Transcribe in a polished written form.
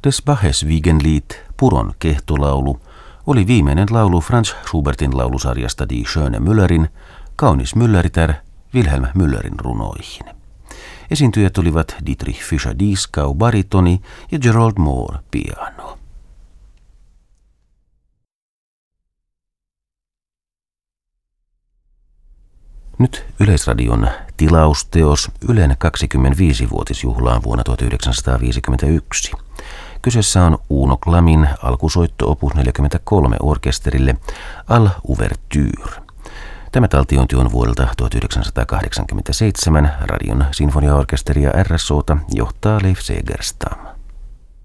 Des Baches Wiegenlied, Puron kehtolaulu, oli viimeinen laulu Franz Schubertin laulusarjasta Die schöne Müllerin, kaunis Mülleritar, Wilhelm Müllerin runoihin. Esiintyjät olivat Dietrich Fischer-Dieskau baritoni ja Gerald Moore piano. Nyt Yleisradion tilausteos Ylen 25-vuotisjuhlaan vuonna 1951. Kyseessä on Uno Klamin alkusoitto opus 43 orkesterille Al Ouverture. Tämä taltiointi on vuodelta 1987. Radion sinfoniaorkesteria RSO:ta johtaa Leif Segerstam.